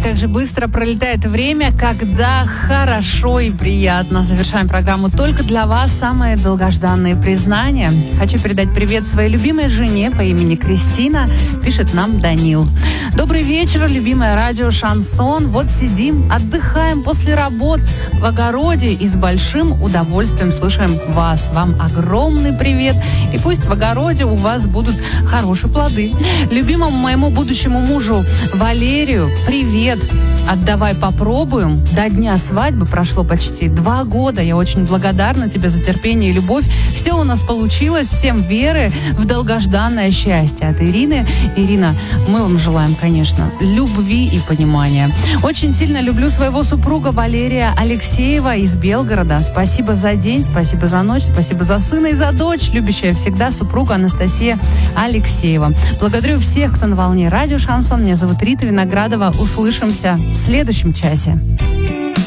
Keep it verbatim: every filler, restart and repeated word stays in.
как же быстро пролетает время, когда хорошо и приятно. Завершаем программу только для вас. Самые долгожданные признания. Хочу передать привет своей любимой жене по имени Кристина. Пишет нам Данил. Добрый вечер, любимое радио «Шансон». Вот сидим, отдыхаем после работ в огороде и с большим удовольствием слушаем вас. Вам огромный привет. И пусть в огороде у вас будут хорошие плоды. Любимому моему будущему мужу Валерию привет. Отдавай попробуем. До дня свадьбы прошло почти два года. Я очень благодарна тебе за терпение и любовь. Все у нас получилось. Всем веры в долгожданное счастье. От Ирины. Ирина, мы вам желаем, конечно, любви и понимания. Очень сильно люблю своего супруга Валерия Алексеева из Белгорода. Спасибо за день, спасибо за ночь, спасибо за сына и за дочь. Любящая всегда супруга Анастасия Алексеева. Благодарю всех, кто на волне радио «Шансон». Меня зовут Рита Виноградова. Услышимся в следующем часе.